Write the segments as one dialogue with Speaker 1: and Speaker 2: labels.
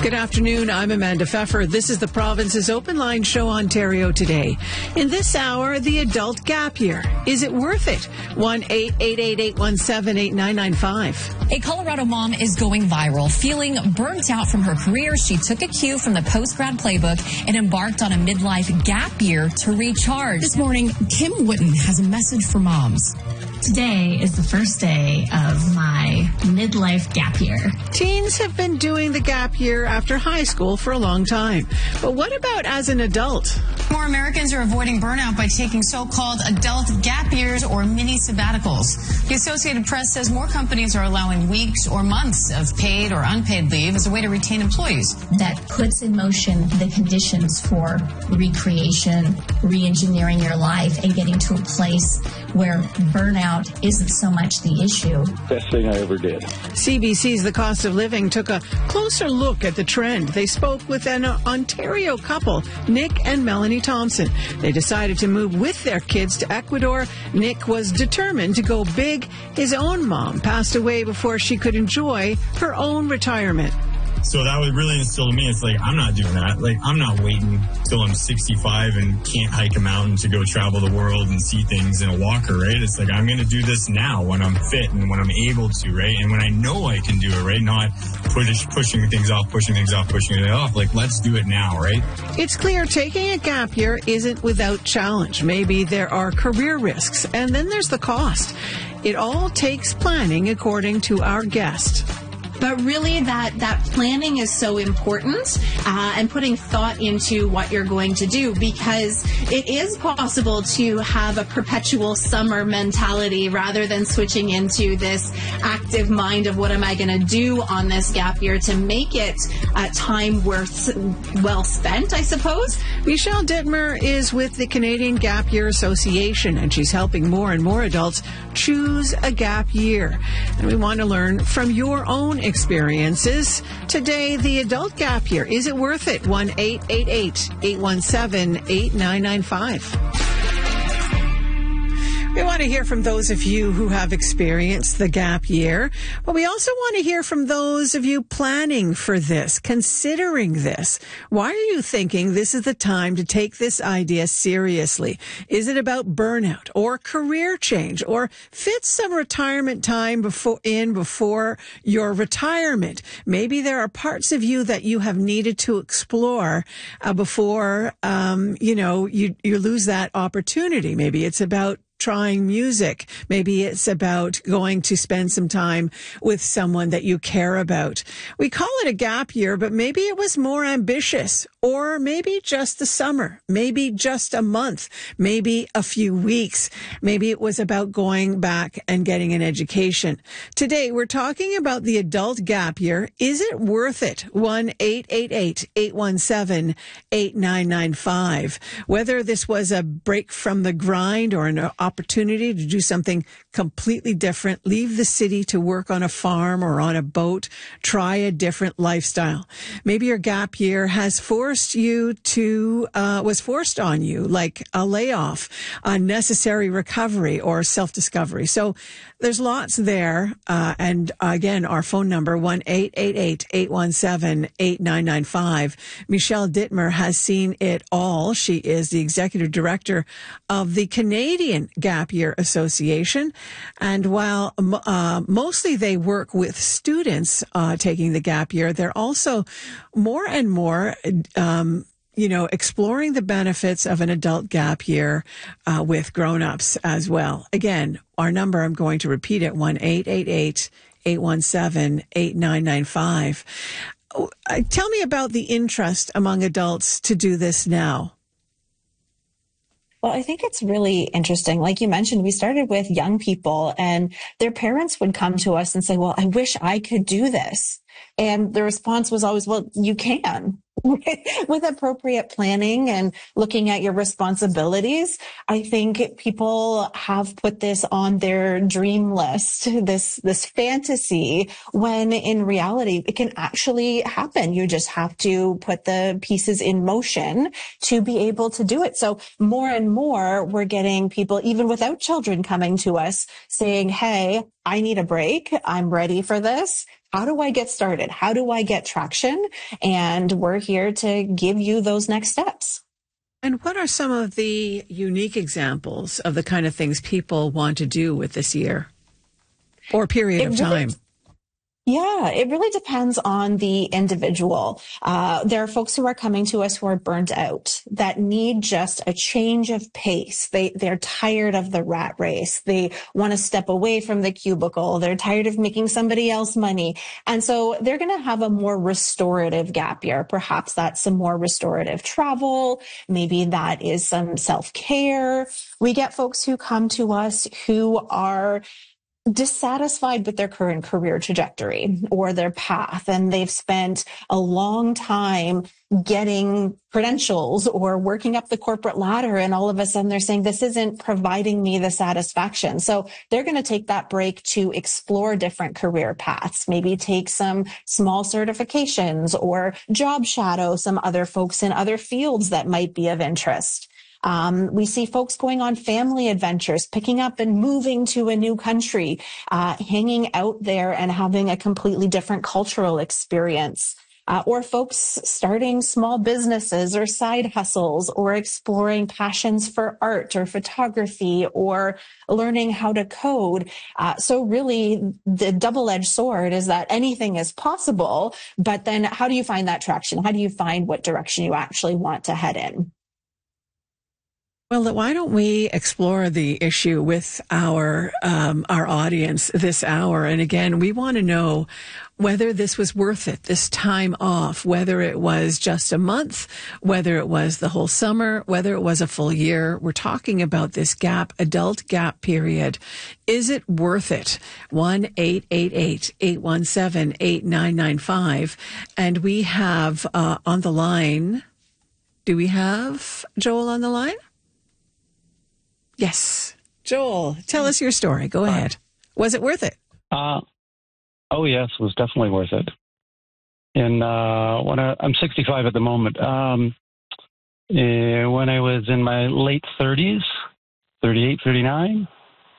Speaker 1: Good afternoon. I'm Amanda Pfeffer. This is the province's Open Line Show, Ontario Today. In this hour, the adult gap year. Is it worth it? 1-888-817-8995.
Speaker 2: A Colorado mom is going viral. Feeling burnt out from her career, she took a cue from the post-grad playbook and embarked on a midlife gap year to recharge.
Speaker 3: This morning, Kim Witten has a message for moms.
Speaker 4: Today is the first day of my midlife gap year.
Speaker 1: Teens have been doing the gap year after high school for a long time. But what about as an adult?
Speaker 5: More Americans are avoiding burnout by taking so-called adult gap years or mini sabbaticals. The Associated Press says more companies are allowing weeks or months of paid or unpaid leave as a way to retain employees.
Speaker 4: That puts in motion the conditions for recreation, re-engineering your life, and getting to a place where burnout isn't so much the issue.
Speaker 6: Best thing I ever did.
Speaker 1: CBC's The Cost of Living took a closer look at the trend. They spoke with an Ontario couple, Nick and Melanie Thompson. They decided to move with their kids to Ecuador. Nick was determined to go big. His own mom passed away before she could enjoy her own retirement.
Speaker 7: So that was really instilled in me. It's like, I'm not doing that. Like, I'm not waiting till I'm 65 and can't hike a mountain to go travel the world and see things in a walker, right? It's like, I'm going to do this now when I'm fit and when I'm able to, right? And when I know I can do it, right? Not pushing things off. Like, let's do it now, right?
Speaker 1: It's clear taking a gap year isn't without challenge. Maybe there are career risks, and then there's the cost. It all takes planning, according to our guest.
Speaker 8: But really that planning is so important and putting thought into what you're going to do, because it is possible to have a perpetual summer mentality rather than switching into this active mind of what am I going to do on this gap year to make it time well spent, I suppose.
Speaker 1: Michelle Dittmer is with the Canadian Gap Year Association, and she's helping more and more adults choose a gap year. And we want to learn from your own experiences. Today, the adult gap year. Is it worth it? 1-888-817-8995. We want to hear from those of you who have experienced the gap year, but we also want to hear from those of you planning for this, considering this. Why are you thinking this is the time to take this idea seriously? Is it about burnout or career change, or fit some retirement time before your retirement? Maybe there are parts of you that you have needed to explore before you lose that opportunity. Maybe it's about trying music. Maybe it's about going to spend some time with someone that you care about. We call it a gap year, but maybe it was more ambitious, or maybe just the summer, maybe just a month, maybe a few weeks. Maybe it was about going back and getting an education. Today, we're talking about the adult gap year. Is it worth it? 1-888-817-8995. Whether this was a break from the grind or an opportunity to do something completely different, leave the city to work on a farm or on a boat, try a different lifestyle. Maybe your gap year has was forced on you, like a layoff, unnecessary recovery, or self-discovery. So there's lots there. And again, our phone number, 1-888-817-8995. Michelle Dittmer has seen it all. She is the executive director of the Canadian Gap Year Association. And while mostly they work with students taking the gap year, they're also more and more exploring the benefits of an adult gap year with grown-ups as well. Again, our number, I'm going to repeat it, 1-888-817-8995. Tell me about the interest among adults to do this now.
Speaker 9: Well, I think it's really interesting. Like you mentioned, we started with young people, and their parents would come to us and say, well, I wish I could do this. And the response was always, well, you can. With appropriate planning and looking at your responsibilities, I think people have put this on their dream list, this fantasy, when in reality, it can actually happen. You just have to put the pieces in motion to be able to do it. So more and more, we're getting people, even without children, coming to us saying, hey, I need a break. I'm ready for this. how do I get started? How do I get traction? And we're here to give you those next steps.
Speaker 1: And what are some of the unique examples of the kind of things people want to do with this year or period of time?
Speaker 9: Yeah, it really depends on the individual. There are folks who are coming to us who are burnt out, that need just a change of pace. They're tired of the rat race. They want to step away from the cubicle. They're tired of making somebody else money. And so they're going to have a more restorative gap year. Perhaps that's some more restorative travel. Maybe that is some self-care. We get folks who come to us who are dissatisfied with their current career trajectory or their path, and they've spent a long time getting credentials or working up the corporate ladder, and all of a sudden they're saying, this isn't providing me the satisfaction. So they're going to take that break to explore different career paths, maybe take some small certifications or job shadow some other folks in other fields that might be of interest. We see folks going on family adventures, picking up and moving to a new country, hanging out there and having a completely different cultural experience. Or folks starting small businesses or side hustles or exploring passions for art or photography or learning how to code. So really the double-edged sword is that anything is possible, but then how do you find that traction? How do you find what direction you actually want to head in?
Speaker 1: Well, why don't we explore the issue with our audience this hour? And again, we want to know whether this was worth it, this time off, whether it was just a month, whether it was the whole summer, whether it was a full year. We're talking about this adult gap period. Is it worth it? 1-888-817-8995. And we have on the line, do we have Joel on the line? Yes. Joel, tell us your story. Go ahead. Was it worth it?
Speaker 6: Oh, yes, it was definitely worth it. And I'm 65 at the moment. When I was in my late 30s, 38, 39,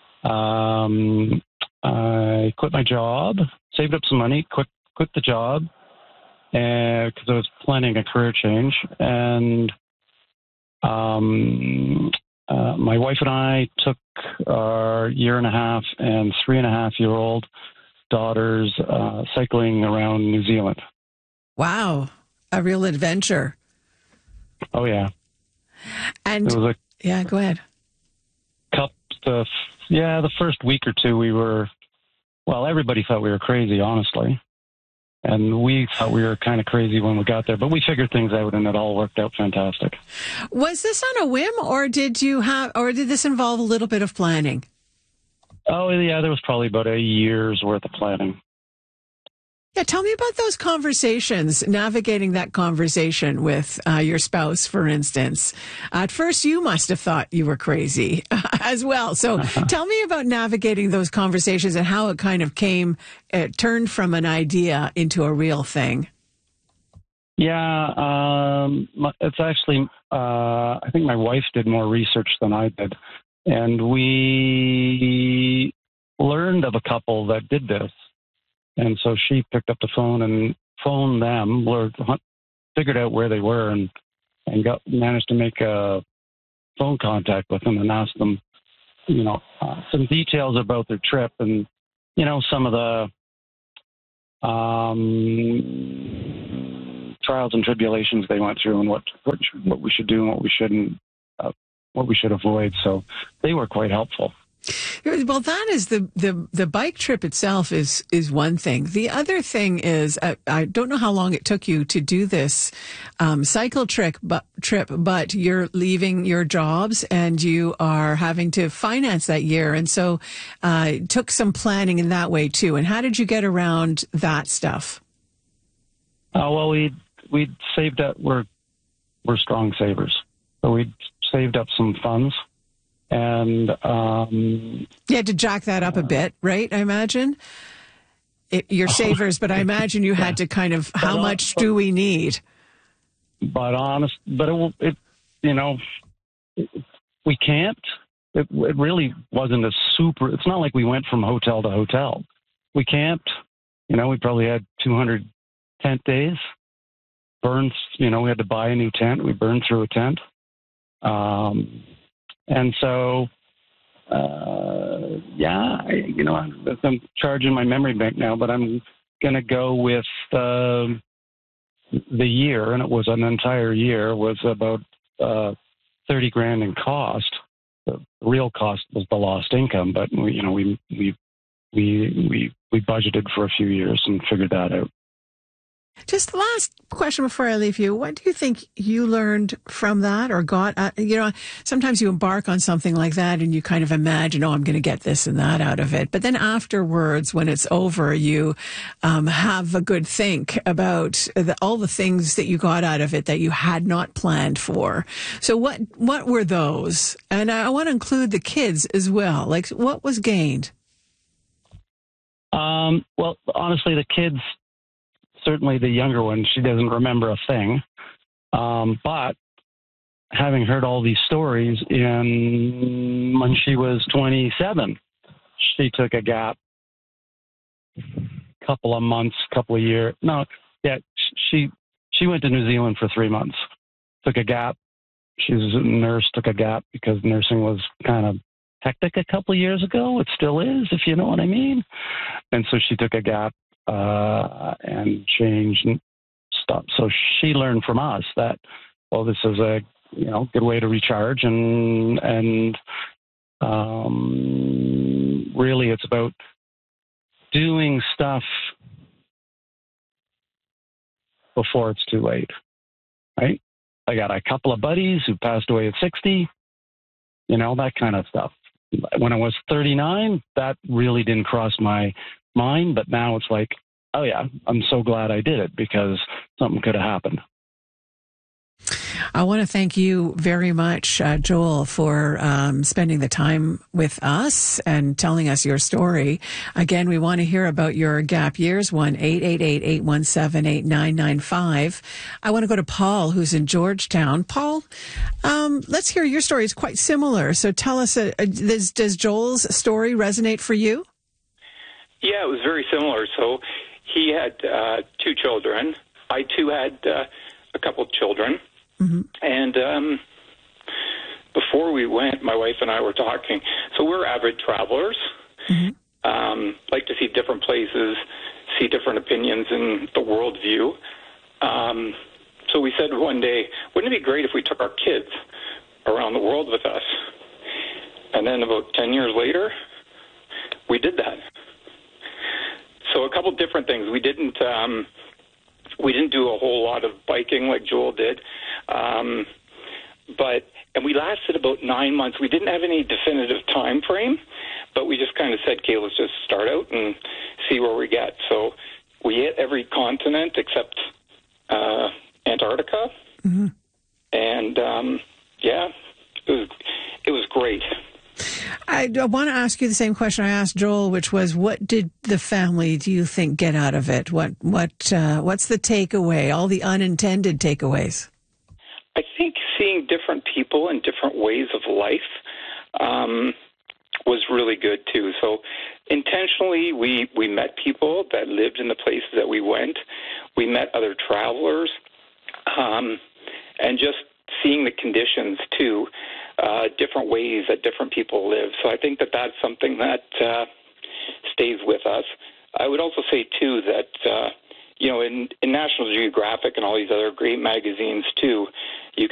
Speaker 6: I quit my job, saved up some money, quit the job, because I was planning a career change. And my wife and I took our 1.5 and 3.5-year-old daughters cycling around New Zealand.
Speaker 1: Wow. A real adventure.
Speaker 6: Oh, yeah.
Speaker 1: And go ahead.
Speaker 6: The first week or two everybody thought we were crazy, honestly. And we thought we were kind of crazy when we got there, but we figured things out and it all worked out fantastic.
Speaker 1: Was this on a whim or did this involve a little bit of planning?
Speaker 6: Oh, yeah, there was probably about a year's worth of planning.
Speaker 1: Yeah, tell me about those conversations, navigating that conversation with your spouse, for instance. At first, you must have thought you were crazy as well. So tell me about navigating those conversations and how it kind of turned from an idea into a real thing.
Speaker 6: Yeah, it's actually, I think my wife did more research than I did. And we learned of a couple that did this. And so she picked up the phone and phoned them, figured out where they were, and managed to make a phone contact with them and ask them, some details about their trip and, some of the trials and tribulations they went through and what we should do and what we shouldn't, what we should avoid. So they were quite helpful.
Speaker 1: Well, that is the bike trip itself is one thing. The other thing is, I don't know how long it took you to do this cycle trip, but you're leaving your jobs and you are having to finance that year. And so it took some planning in that way too. And how did you get around that stuff?
Speaker 6: Well, we'd saved up. We're strong savers. So we'd saved up some funds. And
Speaker 1: you had to jack that up a bit, right? I imagine you're savers, but I imagine you had to kind of, how much do we need?
Speaker 6: We can't. It really wasn't it's not like we went from hotel to hotel. We camped We probably had 200 tent days. Burns, we had to buy a new tent. We burned through a tent. And so, I'm charging my memory bank now, but I'm going to go with the year, and it was an entire year, was about $30,000 in cost. The real cost was the lost income, but we budgeted for a few years and figured that out.
Speaker 1: Just the last question before I leave you. What do you think you learned from that or got? Sometimes you embark on something like that and you kind of imagine, I'm going to get this and that out of it. But then afterwards, when it's over, you have a good think about all the things that you got out of it that you had not planned for. So what were those? And I want to include the kids as well. Like, what was gained?
Speaker 6: Well, honestly, the kids, certainly the younger one, she doesn't remember a thing. But having heard all these stories when she was 27, she took a gap, couple of months, couple of years. No, yeah, she went to New Zealand for 3 months, took a gap. She was a nurse, took a gap because nursing was kind of hectic a couple of years ago. It still is, if you know what I mean. And so she took a gap and changed stuff. So she learned from us that, this is a good way to recharge, and really it's about doing stuff before it's too late, right? I got a couple of buddies who passed away at 60, that kind of stuff. When I was 39, that really didn't cross my mind, but now it's like, oh yeah, I'm so glad I did it because something could have happened.
Speaker 1: I want to thank you very much, Joel, for spending the time with us and telling us your story. Again, we want to hear about your gap years, 1-888-817-8995. I want to go to Paul, who's in Georgetown. Paul, let's hear your story. It's quite similar. So tell us, does Joel's story resonate for you?
Speaker 10: Yeah, it was very similar. So he had 2 children. I, too, had a couple of children. Mm-hmm. And before we went, my wife and I were talking. So we're avid travelers, like to see different places, see different opinions in the worldview. So we said one day, wouldn't it be great if we took our kids around the world with us? And then about 10 years later, we did that. So a couple different things. We didn't do a whole lot of biking like Joel did, and we lasted about 9 months. We didn't have any definitive time frame, but we just kind of said, okay, let's just start out and see where we get. So we hit every continent except Antarctica, and it was great.
Speaker 1: I want to ask you the same question I asked Joel, which was, what did the family, do you think, get out of it? What's the takeaway, all the unintended takeaways?
Speaker 10: I think seeing different people and different ways of life was really good, too. So intentionally, we met people that lived in the places that we went. We met other travelers, and just seeing the conditions, too. Different ways that different people live. So I think that that's something that stays with us. I would also say, too, that, in National Geographic and all these other great magazines, too,